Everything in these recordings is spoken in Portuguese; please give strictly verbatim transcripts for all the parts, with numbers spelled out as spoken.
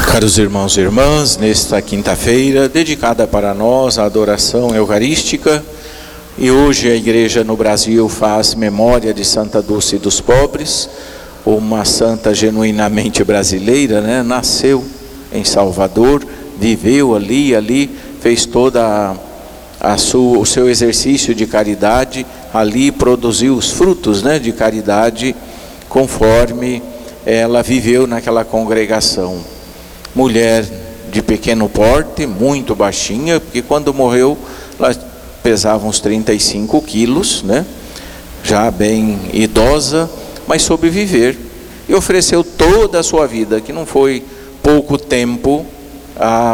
Caros irmãos e irmãs, nesta quinta-feira, dedicada para nós à adoração eucarística, e hoje a Igreja no Brasil faz memória de Santa Dulce dos Pobres, uma santa genuinamente brasileira, né? Nasceu em Salvador, viveu ali, ali, fez toda a, a sua, o seu exercício de caridade, ali produziu os frutos, né, de caridade, conforme ela viveu naquela congregação. Mulher de pequeno porte, muito baixinha, porque quando morreu ela pesava uns trinta e cinco quilos, né? Já bem idosa, mas soube viver e ofereceu toda a sua vida, que não foi pouco tempo, a,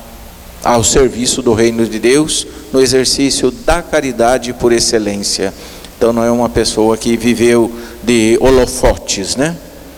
ao serviço do reino de Deus, no exercício da caridade por excelência. Então não é uma pessoa que viveu de holofotes, né?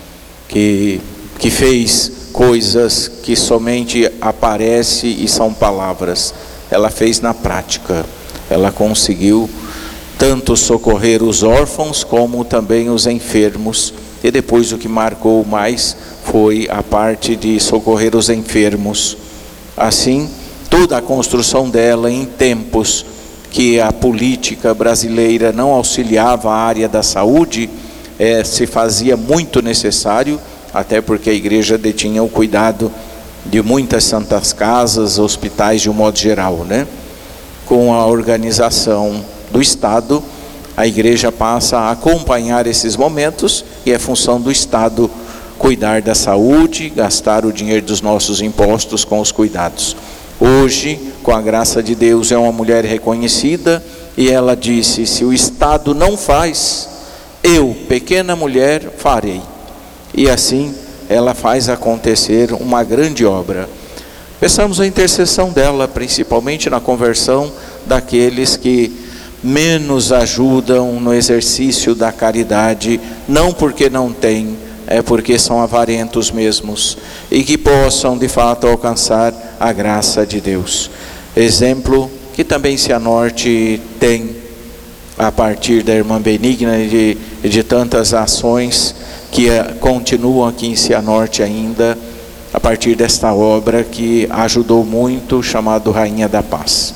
Que, que fez coisas que somente aparecem e são palavras. Ela fez na prática. Ela conseguiu tanto socorrer os órfãos como também os enfermos. E depois o que marcou mais foi a parte de socorrer os enfermos. Assim, toda a construção dela em tempos que a política brasileira não auxiliava a área da saúde, é, se fazia muito necessário, até porque a igreja detinha o cuidado de muitas santas casas, hospitais de um modo geral, né? Com a organização do Estado, a igreja passa a acompanhar esses momentos e é função do Estado cuidar da saúde, gastar o dinheiro dos nossos impostos com os cuidados. Hoje, com a graça de Deus, é uma mulher reconhecida e ela disse: se o Estado não faz, eu, pequena mulher, farei. E assim ela faz acontecer uma grande obra. Peçamos a intercessão dela, principalmente na conversão daqueles que menos ajudam no exercício da caridade, não porque não têm, é porque são avarentos mesmos, e que possam de fato alcançar a graça de Deus. Exemplo que também Cianorte tem, a partir da irmã Benigna e de, de tantas ações que continuam aqui em Cianorte ainda, a partir desta obra que ajudou muito, chamado Rainha da Paz.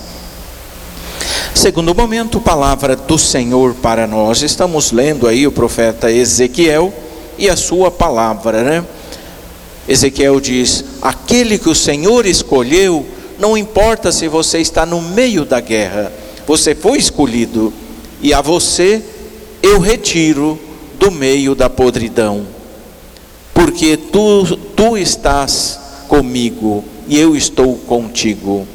Segundo momento, palavra do Senhor para nós. Estamos lendo aí o profeta Ezequiel e a sua palavra, né? Ezequiel diz: aquele que o Senhor escolheu, não importa se você está no meio da guerra, você foi escolhido, e a você eu retiro do meio da podridão, porque tu, tu estás comigo e eu estou contigo.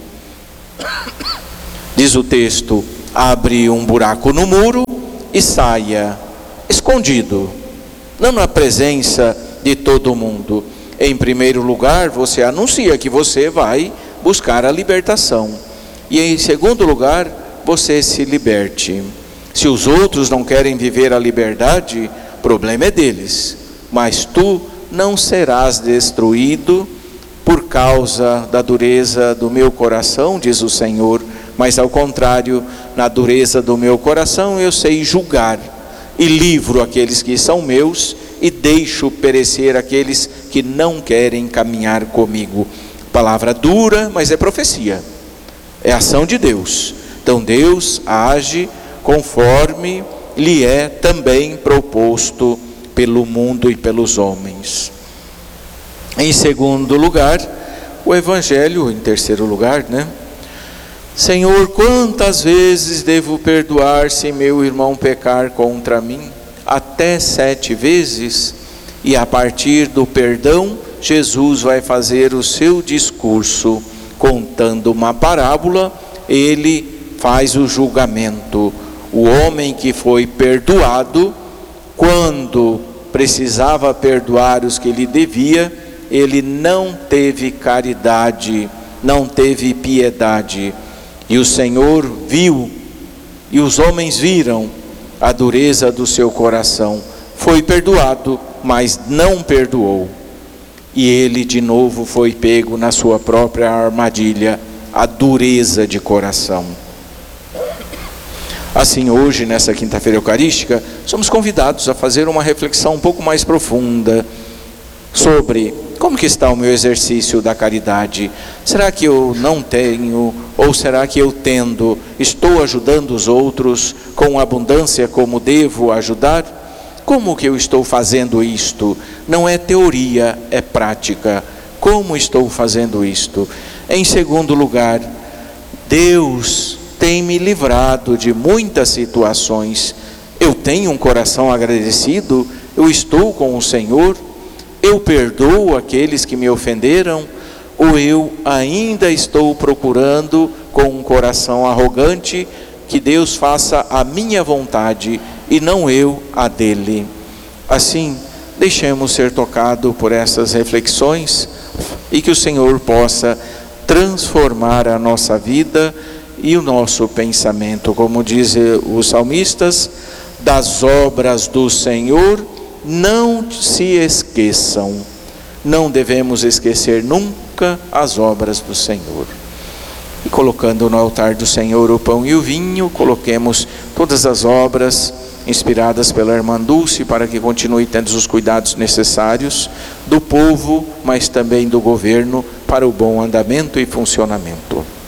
Diz o texto: abre um buraco no muro e saia, escondido, não na presença de todo mundo. Em primeiro lugar, você anuncia que você vai buscar a libertação, e em segundo lugar, você se liberte. Se os outros não querem viver a liberdade, o problema é deles, mas tu não serás destruído por causa da dureza do meu coração, diz o Senhor, mas ao contrário, na dureza do meu coração eu sei julgar, e livro aqueles que são meus, e deixo perecer aqueles que não querem caminhar comigo. Palavra dura, mas é profecia, é ação de Deus. Então Deus age conforme lhe é também proposto pelo mundo e pelos homens. Em segundo lugar, o Evangelho. Em terceiro lugar, né? Senhor, quantas vezes devo perdoar se meu irmão pecar contra mim? Até sete vezes. E a partir do perdão, Jesus vai fazer o seu discurso, contando uma parábola. Ele faz o julgamento. O homem que foi perdoado, quando precisava perdoar os que lhe devia, ele não teve caridade, não teve piedade. E o Senhor viu, e os homens viram a dureza do seu coração. Foi perdoado, mas não perdoou. E ele de novo foi pego na sua própria armadilha, a dureza de coração. Assim, hoje, nessa quinta-feira eucarística, somos convidados a fazer uma reflexão um pouco mais profunda sobre como que está o meu exercício da caridade? Será que eu não tenho, ou será que eu tendo, estou ajudando os outros com abundância como devo ajudar? Como que eu estou fazendo isto? Não é teoria, é prática. Como estou fazendo isto? Em segundo lugar, Deus tem me livrado de muitas situações. Eu tenho um coração agradecido, eu estou com o Senhor, eu perdoo aqueles que me ofenderam, ou eu ainda estou procurando com um coração arrogante que Deus faça a minha vontade e não eu a dele. Assim, deixemos ser tocado por essas reflexões e que o Senhor possa transformar a nossa vida e o nosso pensamento. Como dizem os salmistas, das obras do Senhor não se esqueçam. Não devemos esquecer nunca as obras do Senhor. E colocando no altar do Senhor o pão e o vinho, coloquemos todas as obras inspiradas pela irmã Dulce, para que continue tendo os cuidados necessários do povo, mas também do governo, para o bom andamento e funcionamento.